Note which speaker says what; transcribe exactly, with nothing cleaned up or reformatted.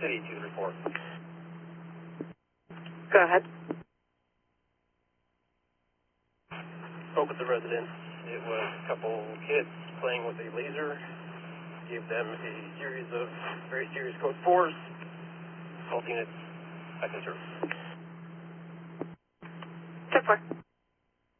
Speaker 1: City to the report.
Speaker 2: Go ahead.
Speaker 1: Spoke with the resident. It was a couple kids playing with a laser. Gave them a series of very serious code fours. Called units back in service.
Speaker 2: ten four.